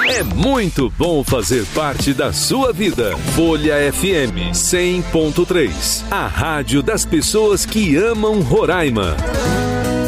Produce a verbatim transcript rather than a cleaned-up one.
É muito bom fazer parte da sua vida. Folha F M cem ponto três, a rádio das pessoas que amam Roraima.